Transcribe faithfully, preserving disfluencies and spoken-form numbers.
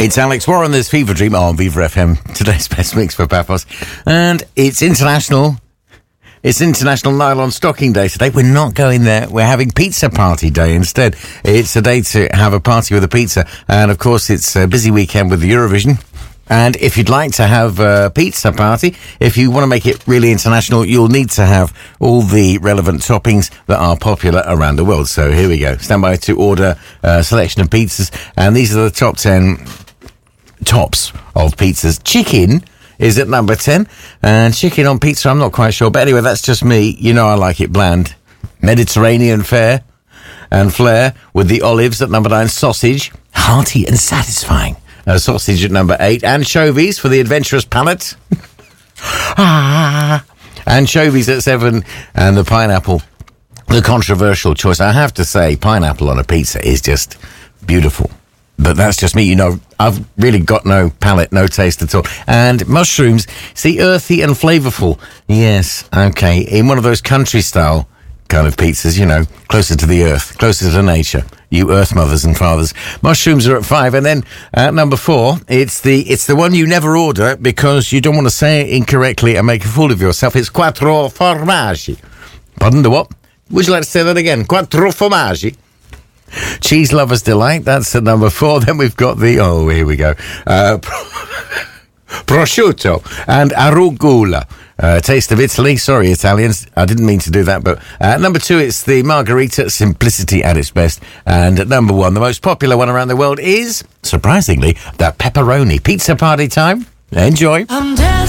It's Alex Warren, there's Fever Dream on Viva F M. Today's best mix for Papos. And it's international. It's International Nylon Stocking Day today. We're not going there. We're having Pizza Party Day instead. It's a day to have a party with a pizza. And, of course, it's a busy weekend with the Eurovision. And if you'd like to have a pizza party, if you want to make it really international, you'll need to have all the relevant toppings that are popular around the world. So here we go. Stand by to order a selection of pizzas. And these are the top ten tops of pizzas. Chicken is at number ten. And chicken on pizza, I'm not quite sure. But anyway, that's just me. You know I like it bland. Mediterranean fare and flair with the olives at number nine. Sausage, hearty and satisfying. Uh, sausage at number eight. Anchovies for the adventurous palate. ah, Anchovies at seven. And the pineapple, the controversial choice. I have to say, pineapple on a pizza is just beautiful. But that's just me. You know, I've really got no palate, no taste at all. And mushrooms, see, earthy and flavourful. Yes, okay. In one of those country-style kind of pizzas, you know, closer to the earth, closer to nature. You earth mothers and fathers. Mushrooms are at five. And then at number four, it's the it's the one you never order because you don't want to say it incorrectly and make a fool of yourself. It's quattro formaggi. Pardon, the what? Would you like to say that again? Quattro formaggi. Cheese Lover's Delight, that's at number four. Then we've got the, oh, here we go, uh, prosciutto and arugula. Uh, Taste of Italy. Sorry, Italians. I didn't mean to do that. But at number two, it's the margherita, simplicity at its best. And at number one, the most popular one around the world is, surprisingly, the pepperoni. Pizza party time. Enjoy.